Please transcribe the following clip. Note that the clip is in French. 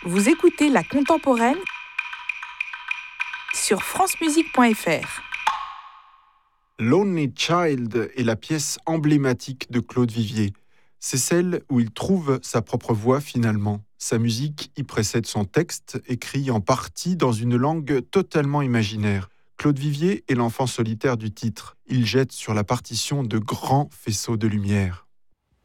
Vous écoutez La Contemporaine sur francemusique.fr. Lonely Child est la pièce emblématique de Claude Vivier. C'est celle où il trouve sa propre voix finalement. Sa musique y précède son texte, écrit en partie dans une langue totalement imaginaire. Claude Vivier est l'enfant solitaire du titre. Il jette sur la partition de grands faisceaux de lumière.